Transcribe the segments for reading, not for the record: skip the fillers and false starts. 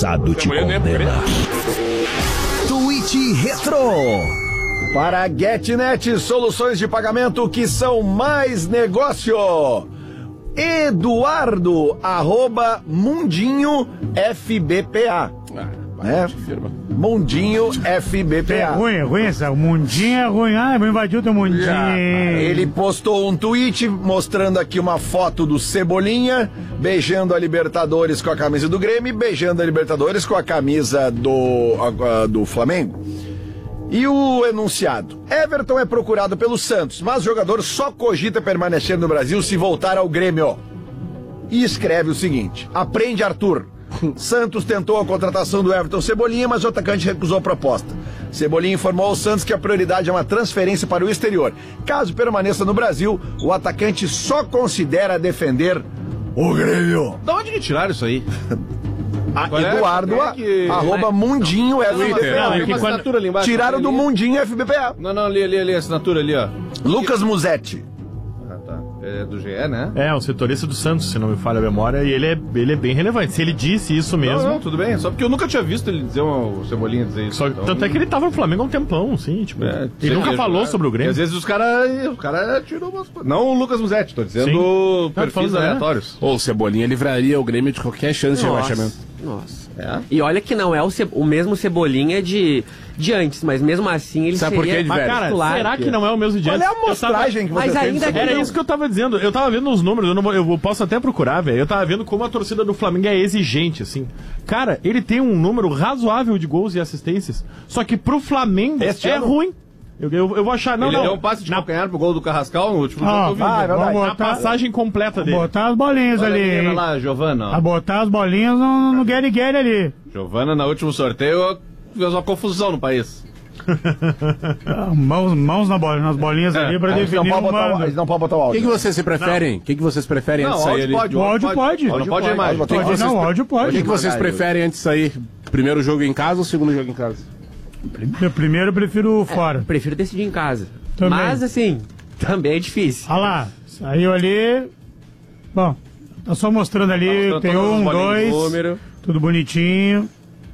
passado te condena. Tweet Retro. Para a GetNet, soluções de pagamento que são mais negócio. Eduardo, @Mundinho FBPA. Mundinho FBPA. É ruim essa. O mundinho é ruim. Ah, vou invadir o teu mundinho. Ele postou um tweet mostrando aqui uma foto do Cebolinha beijando a Libertadores com a camisa do Grêmio e beijando a Libertadores com a camisa do Flamengo. E o enunciado: Everton é procurado pelo Santos, mas o jogador só cogita permanecer no Brasil se voltar ao Grêmio. E escreve o seguinte: aprende, Arthur. Santos tentou a contratação do Everton Cebolinha, mas o atacante recusou a proposta. Cebolinha informou ao Santos que a prioridade é uma transferência para o exterior. Caso permaneça no Brasil, o atacante só considera defender o Grêmio. Da onde que tiraram isso aí? Eduardo, @Mundinho FBPA. Tiraram do Mundinho FBPA. Não, ali, a assinatura ali, ó. Lucas Musetti. É do GE, né? É, um setorista do Santos, se não me falha a memória, e ele é bem relevante. Se ele disse isso mesmo... Não, tudo bem, só porque eu nunca tinha visto ele dizer, o Cebolinha dizer isso. Então... Tanto é que ele tava no Flamengo há um tempão, sim, tipo... ele nunca falou sobre o Grêmio. E às vezes o cara tirou umas... Não o Lucas Musetti, tô dizendo perfis aleatórios. Ou o Cebolinha livraria o Grêmio de qualquer chance de rebaixamento. Nossa. E olha que não é o mesmo Cebolinha de antes, mas mesmo assim ele sabe seria... Por quê, mas, cara, será que não é o mesmo de antes? Qual é a amostragem que você mas tem? ainda Era isso que eu tava dizendo. Eu tava vendo os números, eu posso até procurar, velho. Eu tava vendo como a torcida do Flamengo é exigente, assim. Cara, ele tem um número razoável de gols e assistências, só que pro Flamengo ruim. Eu vou achar... Ele deu um passe de calcanhar pro gol do Carrascal no último jogo. Na passagem completa dele. Botar as bolinhas ali. Olha lá, Giovana. Botar as bolinhas no Guerre ali. Giovana, no último sorteio, fez uma confusão no país. Mãos nas bolinhas ali pra definir o mando. Eles não podem botar o áudio. O que vocês preferem? O que vocês preferem antes de sair ali? O áudio pode. Não pode a imagem. Não, o áudio pode. O que vocês preferem antes de sair? Primeiro jogo em casa ou segundo jogo em casa? Primeiro eu prefiro fora. Prefiro decidir em casa. Também. Mas assim, também é difícil. Olha lá, saiu ali. Bom, tá só mostrando ali. Tem 1, 2. Tudo bonitinho.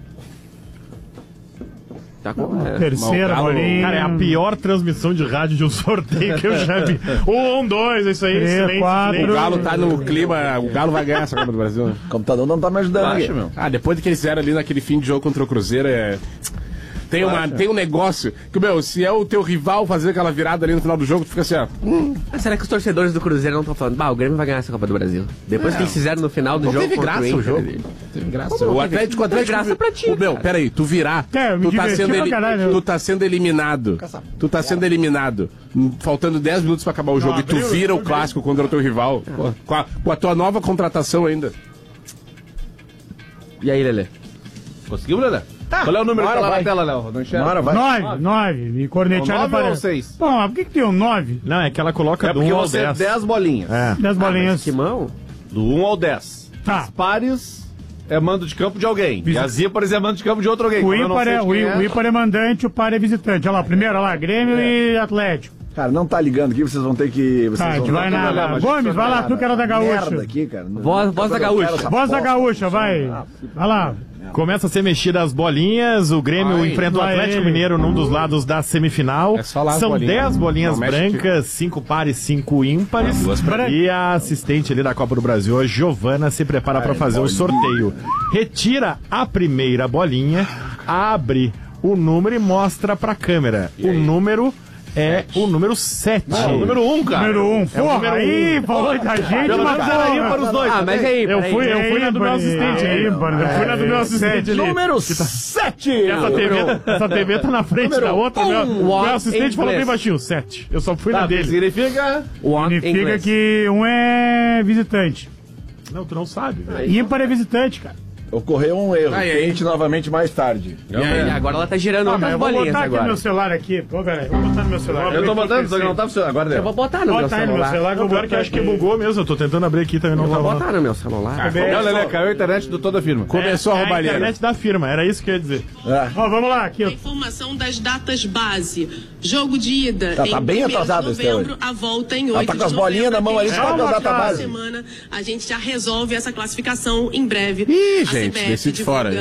Tá com... Terceira bolinha. Cara, é a pior transmissão de rádio de um sorteio que eu já vi. 1, 2, é isso aí. 3, 4. O Galo tá no clima, o Galo vai ganhar essa Copa do Brasil. O computador não tá me ajudando aqui. Depois do que eles fizeram ali naquele fim de jogo contra o Cruzeiro, tem um negócio que, se é o teu rival fazer aquela virada ali no final do jogo, tu fica assim, ó. Será que os torcedores do Cruzeiro não estão falando, o Grêmio vai ganhar essa Copa do Brasil? Depois que eles fizeram no final do jogo. Teve graça o jogo. Teve graça. O Atlético graça pra ti. Peraí, tu virar. Tu tá sendo eliminado. Tu tá sendo eliminado. Faltando 10 minutos pra acabar o jogo. E tu vira o clássico contra o teu rival. Com a tua nova contratação ainda. E aí, Lelê? Conseguiu, Lelê? Qual é o número que tá lá na tela, Léo? Não enxerga? 9. E corneteada para 6. Bom, por que tem um 9? Não, é que ela coloca do 1 ao 10. 10 bolinhas. 10 bolinhas. Que mão? Do 1 ao 10. Tá. As pares é mando de campo de alguém. E as ímpares é mando de campo de outro alguém. O ímpar é mandante, o par é visitante. Olha lá, primeiro, Grêmio e Atlético. Cara, não tá ligando aqui, vocês vão ter que... Tá, a gente vai na... Gomes, vai lá, tu que era da Gaúcha. Aqui, cara. Voz da Gaúcha. Voz da Gaúcha, vai. Vai lá. Começa a ser mexida as bolinhas, o Grêmio enfrenta o Atlético Mineiro num dos lados da semifinal. São 10 bolinhas brancas, 5 pares, 5 ímpares. E a assistente ali da Copa do Brasil, a Giovana, se prepara para fazer o sorteio. Retira a primeira bolinha, abre o número e mostra pra câmera. O número... é o número 7. Não, o número 1, cara. Número 1. Porra, aí, falou da gente, mas para os dois. Mas aí, eu fui na do meu assistente aí. Eu fui na do meu assistente ali. Número 7. Essa TV tá na frente da outra. Meu assistente falou bem baixinho, 7. Eu só fui na dele. Significa que um é visitante. Não, tu não sabe. Ímpar é visitante, cara. Ocorreu um erro. Tente novamente mais tarde. E agora ela tá girando outras bolinhas agora. Vou botar aqui no meu celular aqui. Pô, peraí, vou botar no meu celular. Eu tô botando, só que não tá funcionando. Agora eu vou botar no meu celular. O pior que acho que bugou mesmo. Eu tô tentando abrir aqui também. Não vou botar no meu celular. Não, Lelê, caiu a internet de toda a firma. Começou a roubalheira. A internet da firma, era isso que eu ia dizer. Ó, vamos lá, aqui. A informação das datas base. Jogo de ida tá bem atrasado esse novembro, a volta em 8 de novembro. Tá com as bolinhas na mão ali, só com as datas base. Semana, a gente já resolve essa classificação em breve. Ih, gente, decide fora.